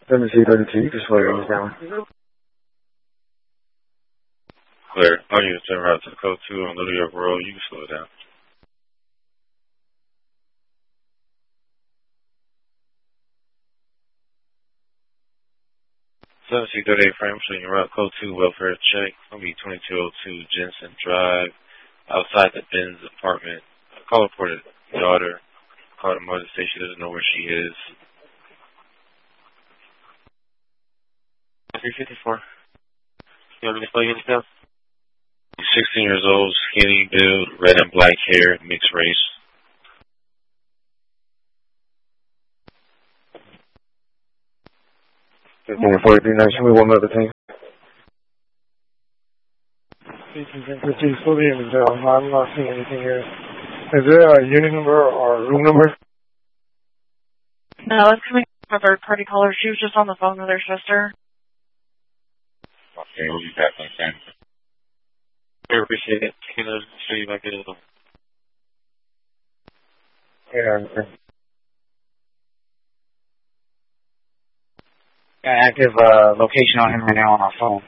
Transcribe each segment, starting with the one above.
1732, just slow down down. Clear. All units turn right to the code 2 on Little York Road. You can slow down. Frame, so you're out code 2, welfare check. It'll be 2202 Jensen Drive, outside the Benz apartment. Call reported daughter. Call the mother, say she doesn't know where she is. 354. You have any play units now? 16 years old, skinny build, red and black hair, mixed race. More 43, show me one other thing. 15, slow the image down. I'm not seeing anything here. Is there a unit number or room number? No, it's coming from a third-party caller. She was just on the phone with her sister. Okay, we'll be back on time. I appreciate it. Can I show you back in a little? Yeah. Got active location on him right now on our phone.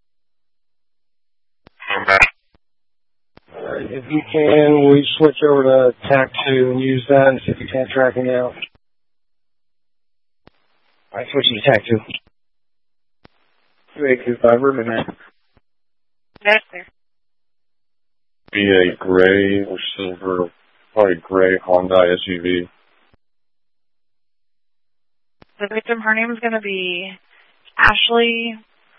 I'm back. If you can, we switch over to TAC 2 and use that and see if you can't track him out. Alright, switching to TAC 2. 2825, room in there. That's there. Be a gray or silver, probably gray Hyundai SUV. The victim, her name is going to be Ashley.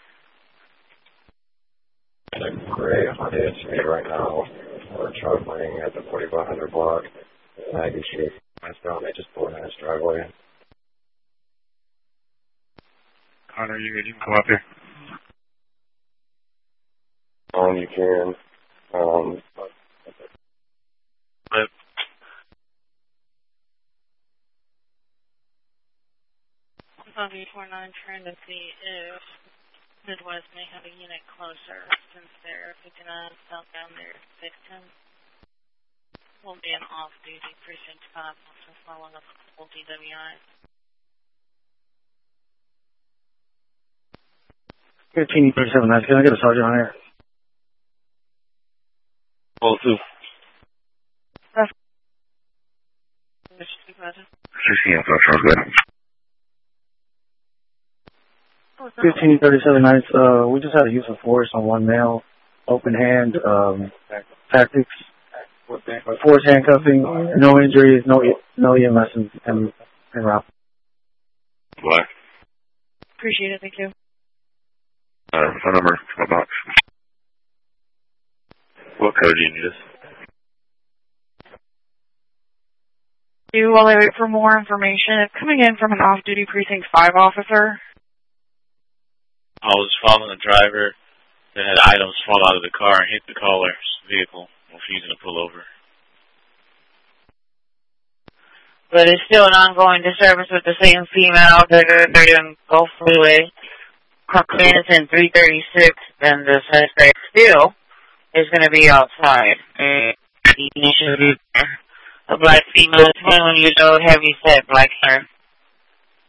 A gray Hyundai SUV right now. We're traveling at the 4500 block. Maggie Street. They just pulled in his driveway. Connor, you can come up here. You can. Yep. On 49 trying to see if Midwest may have a unit closer since they're picking up southbound their victim. Will be an off-duty precinct 5 also following up full DWI. 1537, nice. Can I get a sergeant on here? Call 2. That's 16, sounds good. 1537, nice. We just had a use of force on one male. Open hand, tactics. Force handcuffing, no injuries, no EMS and route. Black. Appreciate it, thank you. Phone number, my box. What code do you need us? While I wait for more information, it's coming in from an off-duty precinct 5 officer. I was following a driver that had items fall out of the car and hit the caller's vehicle, refusing to pull over. But it's still an ongoing disturbance with the same female. They're doing Gulf Freeway. Crockett in 336, and the suspect still is going to be outside. A black female, 21 years old, heavy set, black hair.